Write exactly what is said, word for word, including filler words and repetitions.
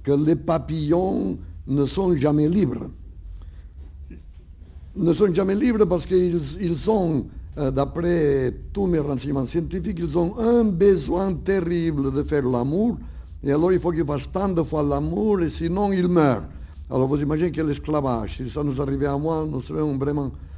que les papillons ne sont jamais libres. Ne sont jamais libres parce qu'ils ils ont, euh, d'après tous mes renseignements scientifiques, ils ont un besoin terrible de faire l'amour. Et alors il faut qu'ils fassent tant de fois l'amour et sinon ils meurent. Alors vous imaginez que l'esclavage, si ça nous arrivait à moi, nous serions vraiment